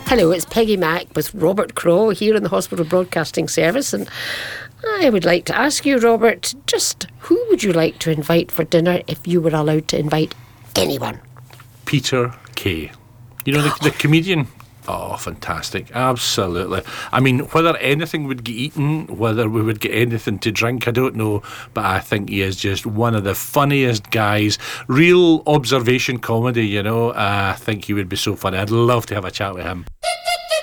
Hello, it's Peggy Mack with Robert Crow here in the Hospital Broadcasting Service, and I would like to ask you, Robert, just who would you like to invite for dinner if you were allowed to invite anyone? Peter Kay. You know, the comedian? Oh, fantastic. Absolutely. I mean, whether anything would get eaten, whether we would get anything to drink, I don't know. But I think he is just one of the funniest guys. Real observation comedy, you know. I think he would be so funny. I'd love to have a chat with him.